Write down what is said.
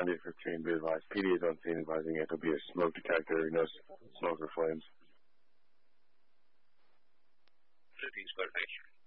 9815, be advised. PD is on scene advising it to be a smoke detector, no smoke or flames. 15 square, thank you.